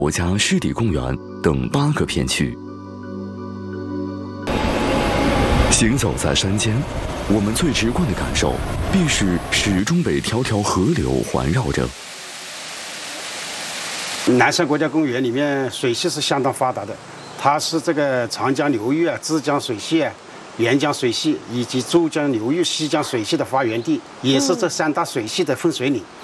国家湿地公园等8个片区。行走在山间，我们最直观的感受便是始终被条条河流环绕着。 南山国家公园里面水系是相当发达的，它是这个长江流域、枝江水系、沿江水系以及珠江流域、西江水系的发源地，也是这3大水系的分水岭。